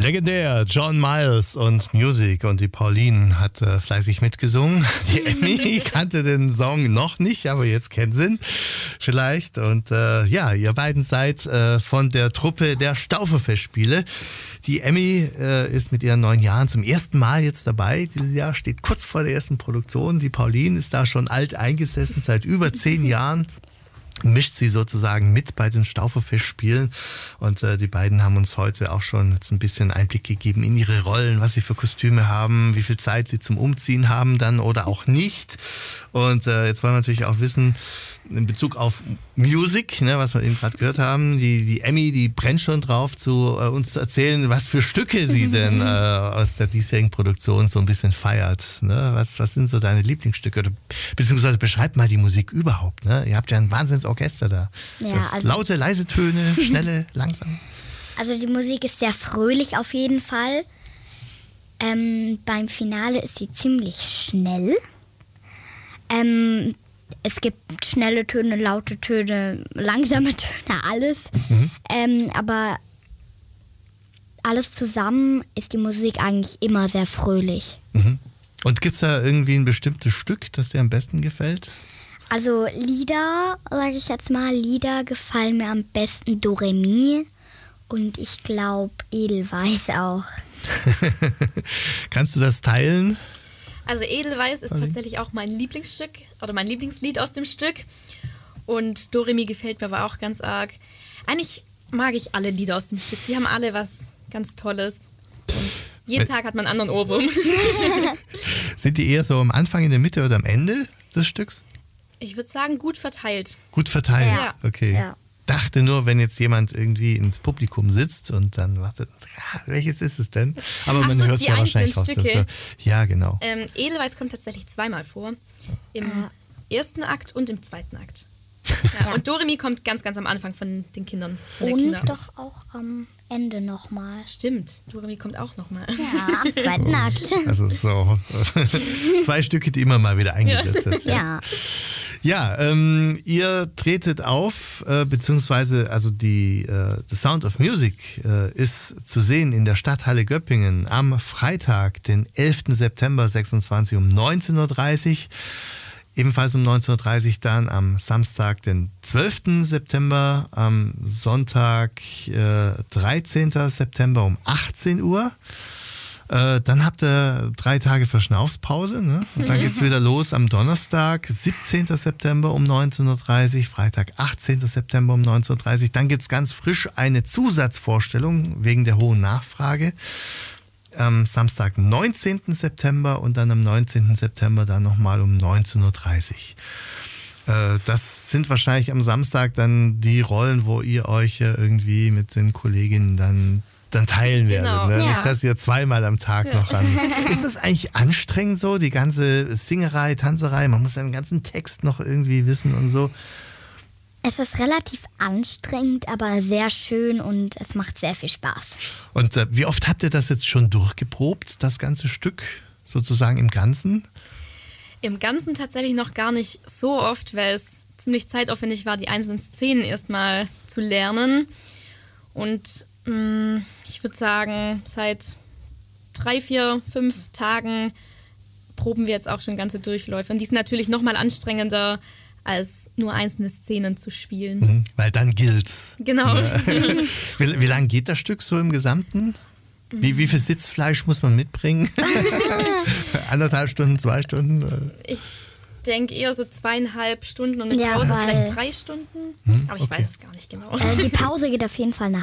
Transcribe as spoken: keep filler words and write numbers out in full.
Legendär, John Miles und Music, und die Pauline hat äh, fleißig mitgesungen. Die Emmy kannte den Song noch nicht, aber jetzt kennt sie ihn vielleicht. Und äh, ja, ihr beiden seid äh, von der Truppe der Stauferfestspiele. Die Emmy äh, ist mit ihren neun Jahren zum ersten Mal jetzt dabei. Dieses Jahr steht kurz vor der ersten Produktion. Die Pauline ist da schon alt eingesessen, seit über zehn Jahren. Mischt sie sozusagen mit bei den Stauferfestspielen, und äh, die beiden haben uns heute auch schon jetzt ein bisschen Einblick gegeben in ihre Rollen, was sie für Kostüme haben, wie viel Zeit sie zum Umziehen haben dann oder auch nicht. Und äh, jetzt wollen wir natürlich auch wissen, in Bezug auf Music, ne, was wir eben gerade gehört haben, die, die Emmy, die brennt schon drauf, zu äh, uns zu erzählen, was für Stücke sie denn äh, aus der diesjährigen Produktion so ein bisschen feiert. Ne? Was, was sind so deine Lieblingsstücke? Oder, beziehungsweise beschreib mal die Musik überhaupt. Ne? Ihr habt ja ein Wahnsinnsorchester da. Ja, das also, laute, leise Töne, schnelle, langsam. Also die Musik ist sehr fröhlich auf jeden Fall. Ähm, beim Finale ist sie ziemlich schnell. Ähm, es gibt schnelle Töne, laute Töne, langsame Töne, alles. Mhm. Ähm, aber alles zusammen ist die Musik eigentlich immer sehr fröhlich. Mhm. Und gibt es da irgendwie ein bestimmtes Stück, das dir am besten gefällt? Also Lieder, sage ich jetzt mal, Lieder gefallen mir am besten Do, Re, Mi und ich glaube Edelweiß auch. Kannst du das teilen? Also Edelweiß ist tatsächlich auch mein Lieblingsstück oder mein Lieblingslied aus dem Stück. Und Do, Re, Mi gefällt mir aber auch ganz arg. Eigentlich mag ich alle Lieder aus dem Stück. Die haben alle was ganz Tolles. Und jeden Tag hat man einen anderen Ohrwurm. Sind die eher so am Anfang, in der Mitte oder am Ende des Stücks? Ich würde sagen, gut verteilt. Gut verteilt, ja. Okay. Ja. Dachte nur, wenn jetzt jemand irgendwie ins Publikum sitzt und dann wartet, ja, welches ist es denn? Aber Ach man so, hört es ja wahrscheinlich trotzdem. Stücke. Ja, genau. Ähm, Edelweiß kommt tatsächlich zweimal vor. Im Ja. ersten Akt und im zweiten Akt. Ja, und Do, Re, Mi kommt ganz, ganz am Anfang von den Kindern. Von der Und Kinder. doch auch am Ende nochmal. Stimmt, Do, Re, Mi kommt auch nochmal. Ja, am zweiten Akt. Also so zwei Stücke, die immer mal wieder eingesetzt werden. Ja. Ja, ähm, ihr tretet auf, äh, beziehungsweise also die äh, The Sound of Music äh, ist zu sehen in der Stadthalle Göppingen am Freitag, den elften September sechsundzwanzig um neunzehn Uhr dreißig. Ebenfalls um neunzehn Uhr dreißig dann am Samstag, den zwölften September, am Sonntag, äh, dreizehnten September um achtzehn Uhr. Äh, dann habt ihr drei Tage Verschnaufspause, ne? Und dann geht's wieder los am Donnerstag, siebzehnten September um neunzehn Uhr dreißig, Freitag, achtzehnten September um neunzehn Uhr dreißig. Dann gibt's ganz frisch eine Zusatzvorstellung wegen der hohen Nachfrage. Am Samstag, neunzehnten September, und dann am neunzehnten September dann nochmal um neunzehn Uhr dreißig. Äh, das sind wahrscheinlich am Samstag dann die Rollen, wo ihr euch ja irgendwie mit den Kolleginnen dann dann teilen werdet. Genau. Ne? Ja. Nicht, dass ihr zweimal am Tag ja. noch ran. Ist das eigentlich anstrengend so, die ganze Singerei, Tanzerei? Man muss den ganzen Text noch irgendwie wissen und so. Es ist relativ anstrengend, aber sehr schön und es macht sehr viel Spaß. Und äh, wie oft habt ihr das jetzt schon durchgeprobt, das ganze Stück sozusagen im Ganzen? Im Ganzen tatsächlich noch gar nicht so oft, weil es ziemlich zeitaufwendig war, die einzelnen Szenen erstmal zu lernen. Und mh, ich würde sagen, seit drei, vier, fünf Tagen proben wir jetzt auch schon ganze Durchläufe. Und die sind natürlich nochmal anstrengender, als nur einzelne Szenen zu spielen. Mhm, weil dann gilt's. Genau. wie, wie lange geht das Stück so im Gesamten? Wie, wie viel Sitzfleisch muss man mitbringen? Anderthalb Stunden, zwei Stunden? Ich denke eher so zweieinhalb Stunden und eine Ja, Pause weil- vielleicht drei Stunden. Hm, Aber ich okay. weiß es gar nicht genau. Äh, die Pause geht auf jeden Fall eine